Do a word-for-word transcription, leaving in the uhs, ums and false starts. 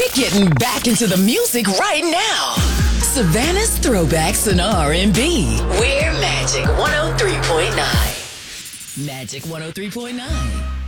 We're getting back into the music right now. Savannah's Throwbacks and R and B. We're Magic one oh three point nine. Magic one oh three point nine.